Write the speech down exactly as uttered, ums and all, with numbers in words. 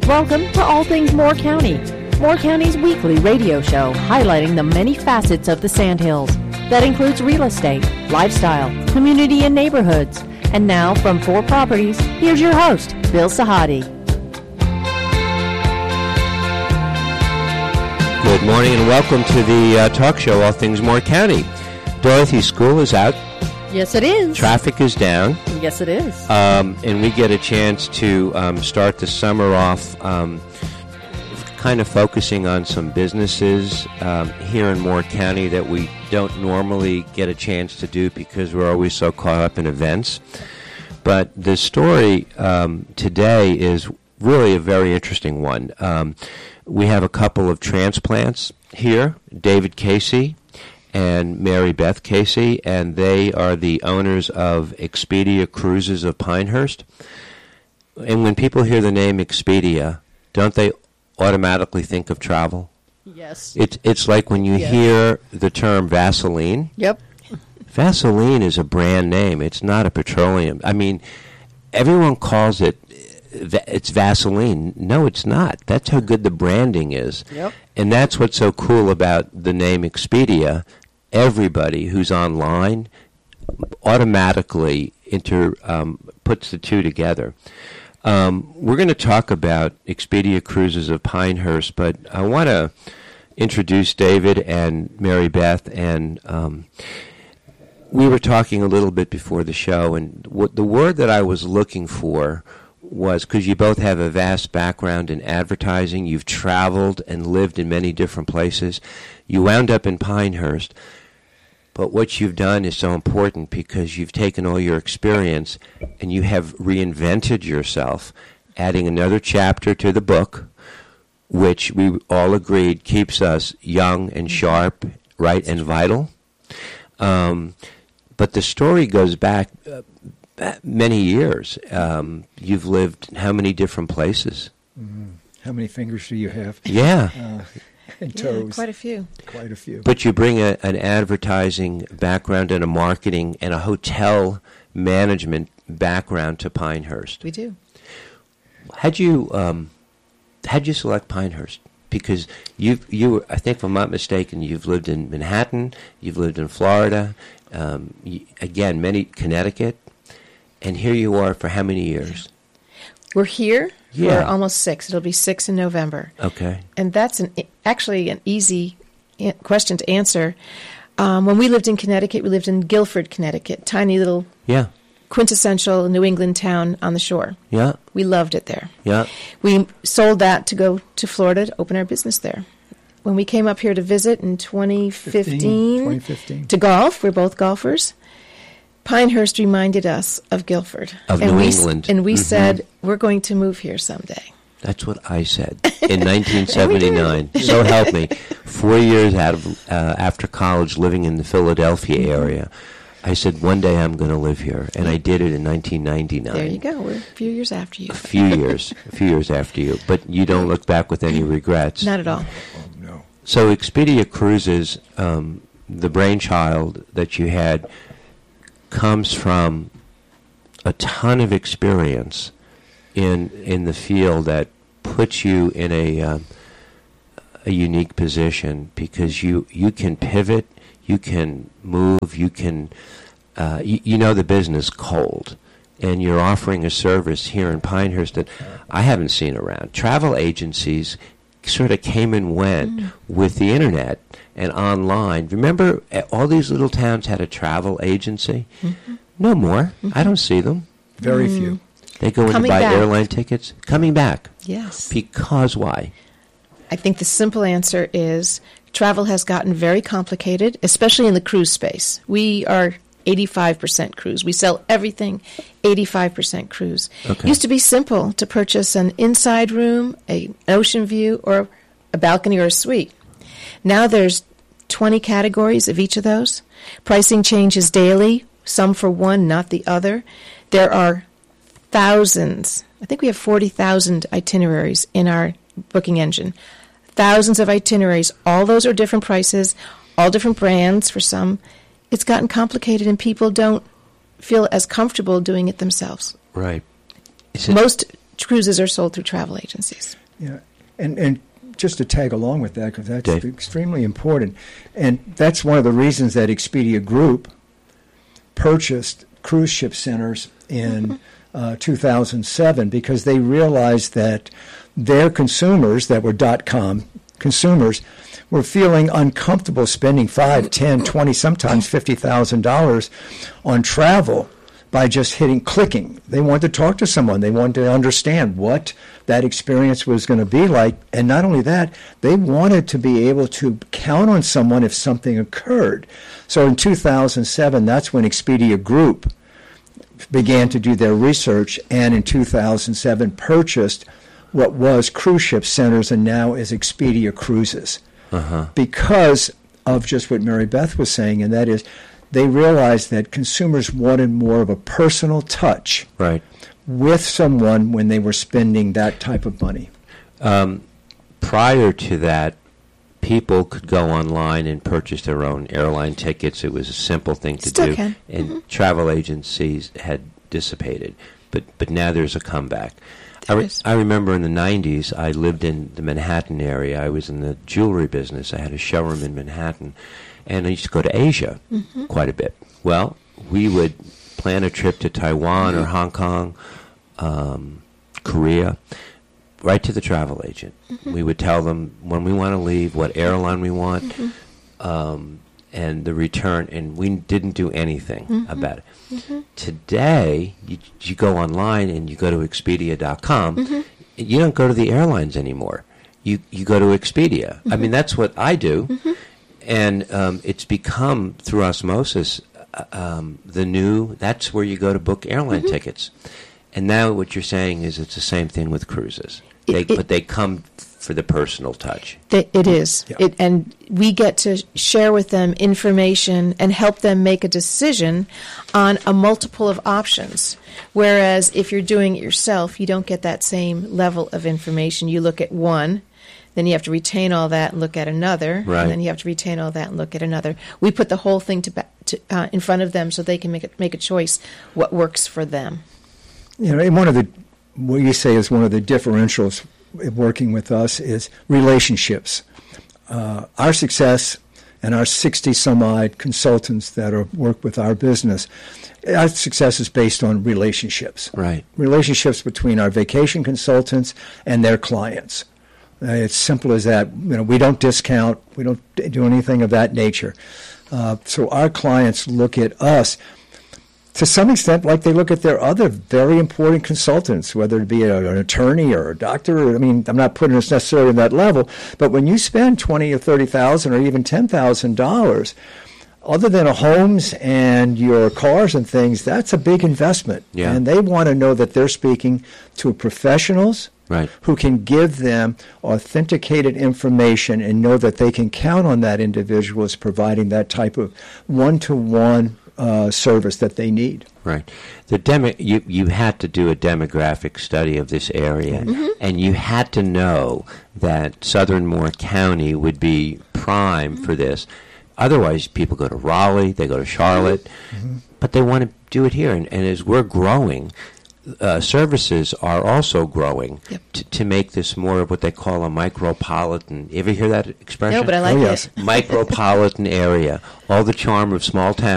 Welcome to All Things Moore County, Moore County's weekly radio show highlighting the many facets of the Sandhills. That includes real estate, lifestyle, community, and neighborhoods. And now, from Four Properties, here's your host, Bill Sahadi. Good morning and welcome to the uh, talk show, All Things Moore County. Dorothy, school is out. Yes, it is. Traffic is down. Yes, it is. Um, and we get a chance to um, start the summer off um, kind of focusing on some businesses um, here in Moore County that we don't normally get a chance to do because we're always so caught up in events. But the story um, today is really a very interesting one. Um, we have a couple of transplants here, David Casey and Mary Beth Casey, and they are the owners of Expedia Cruises of Pinehurst. And when people hear the name Expedia, don't they automatically think of travel? Yes. It's it's like when you yes. hear the term Vaseline. Yep. Vaseline is a brand name. It's not a petroleum. I mean, everyone calls it, it's Vaseline. No, it's not. That's how good the branding is. Yep. And that's what's so cool about the name Expedia. Everybody who's online automatically inter um, puts the two together. Um, we're going to talk about Expedia Cruises of Pinehurst, but I want to introduce David and Mary Beth. And um, we were talking a little bit before the show, and what the word that I was looking for was, because you both have a vast background in advertising, you've traveled and lived in many different places, you wound up in Pinehurst, but what you've done is so important because you've taken all your experience and you have reinvented yourself, adding another chapter to the book, which we all agreed keeps us young and sharp, right, and vital. Um, but the story goes back uh, many years. Um, you've lived how many different places? Mm-hmm. How many fingers do you have? Yeah. Uh, and yeah, toes. quite a few. Quite a few. But you bring a, an advertising background and a marketing and a hotel management background to Pinehurst. We do. How'd you, um, how'd you select Pinehurst? Because you, you, I think if I'm not mistaken, you've lived in Manhattan, you've lived in Florida, um, you, again, many, Connecticut. And here you are for how many years? We're here Yeah. for almost six. It'll be six in November. Okay. And that's an actually an easy a- question to answer. Um, when we lived in Connecticut, we lived in Guilford, Connecticut, tiny little Yeah. quintessential New England town on the shore. Yeah. We loved it there. Yeah. We sold that to go to Florida to open our business there. When we came up here to visit in twenty fifteen, twenty fifteen. to golf, we're both golfers, Pinehurst reminded us of Guilford. Of and New we, England. And we Mhm. said, we're going to move here someday. That's what I said in nineteen seventy-nine. So help me. Four years out of uh, after college, living in the Philadelphia area, I said one day I'm going to live here, and I did it in nineteen ninety-nine. There you go. We're a few years after you. A few years, a few years after you, but you don't look back with any regrets. Not at all. Oh, no. So Expedia Cruises, um, the brainchild that you had, comes from a ton of experience in in the field that puts you in a um, a unique position because you you can pivot, you can move, you can uh, you, you know the business cold, and you're offering a service here in Pinehurst that I haven't seen around. Travel agencies sort of came and went mm. with the internet and online. Remember, all these little towns had a travel agency? Mm-hmm. No more. Mm-hmm. I don't see them. Very mm. few. They go in Coming to buy back. airline tickets. Coming back. Yes. Because why? I think the simple answer is travel has gotten very complicated, especially in the cruise space. We are eighty-five percent cruise. We sell everything eighty-five percent cruise. Okay. Used to be simple to purchase an inside room, a, an ocean view, or a balcony or a suite. Now there's twenty categories of each of those. Pricing changes daily, some for one, not the other. There are thousands, I think we have forty thousand itineraries in our booking engine. Thousands of itineraries. All those are different prices, all different brands for some. It's gotten complicated and people don't feel as comfortable doing it themselves. Right. Is it- Most cruises are sold through travel agencies. Yeah, and and just to tag along with that, because that's Dave. extremely important, and that's one of the reasons that Expedia Group purchased cruise ship centers in uh, two thousand seven, because they realized that their consumers that were .com consumers were feeling uncomfortable spending five, ten, twenty, sometimes fifty thousand dollars on travel by just hitting clicking. They wanted to talk to someone. They wanted to understand what that experience was going to be like. And not only that, they wanted to be able to count on someone if something occurred. So in two thousand seven, that's when Expedia Group began to do their research, and in two thousand seven purchased what was Cruise Ship Centers and now is Expedia Cruises. Uh-huh. Because of just what Mary Beth was saying, and that is they realized that consumers wanted more of a personal touch Right. with someone when they were spending that type of money. Um, prior to that, people could go online and purchase their own airline tickets. It was a simple thing to Still do. can. And Mm-hmm. travel agencies had dissipated. But but now there's a comeback. I, There re- is. I remember in the nineties, I lived in the Manhattan area. I was in the jewelry business. I had a showroom in Manhattan. And I used to go to Asia Mm-hmm. quite a bit. Well, we would plan a trip to Taiwan Mm-hmm. or Hong Kong, um, Korea, right to the travel agent. Mm-hmm. We would tell them when we want to leave, what airline we want, Mm-hmm. um, and the return, and we didn't do anything Mm-hmm. about it. Today, you, you go online and you go to Expedia dot com. Mm-hmm. You don't go to the airlines anymore. You you go to Expedia. I Mm-hmm. mean, that's what I do. And um, it's become, through osmosis, uh, um, the new, that's where you go to book airline Mm-hmm. tickets. And now what you're saying is it's the same thing with cruises. They, It- it- but they come for the personal touch. Th- It is. Yeah. It, and we get to share with them information and help them make a decision on a multiple of options. Whereas if you're doing it yourself, you don't get that same level of information. You look at one, then you have to retain all that and look at another, Right. and then you have to retain all that and look at another. We put the whole thing to, ba- to uh, in front of them so they can make it, make a choice what works for them. You know, and one of the, what you say is one of the differentials in working with us is relationships. Uh, our success and our sixty some odd consultants that are work with our business, our success is based on relationships. Right. Relationships between our vacation consultants and their clients. Uh, it's simple as that. You know, we don't discount. We don't d- do anything of that nature. Uh, so our clients look at us to some extent like they look at their other very important consultants, whether it be a, an attorney or a doctor. Or, I mean, I'm not putting us necessarily on that level, but when you spend twenty or thirty thousand or even ten thousand dollars, other than homes and your cars and things, that's a big investment. Yeah. And they want to know that they're speaking to professionals Right. who can give them authenticated information and know that they can count on that individual as providing that type of one-to-one uh, service that they need. Right. The demo, you, you had to do a demographic study of this area, and you had to know that Southern Moore County would be prime for this. Otherwise, people go to Raleigh, they go to Charlotte, but they want to do it here. And, and as we're growing, uh, services are also growing Yep. t- to make this more of what they call a micropolitan. You ever hear that expression? No, but I like Oh, yes. it. Micropolitan area. All the charm of small towns.